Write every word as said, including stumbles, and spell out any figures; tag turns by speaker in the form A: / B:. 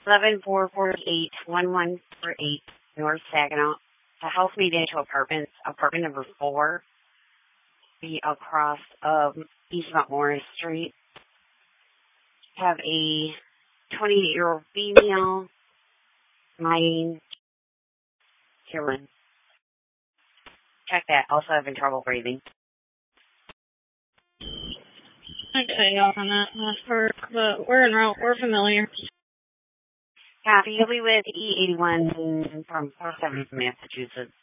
A: eleven four four eight one one four eight North Saginaw. The house made into apartments. Apartment number four, be across of East Mount Morris Street. Have a twenty-eight-year-old female, mining, heroin. Check that. Also having trouble breathing.
B: I'd cut you off on that last part, but we're en route. We're familiar.
A: Copy. You'll be with E eighty-one from four seventy Massachusetts.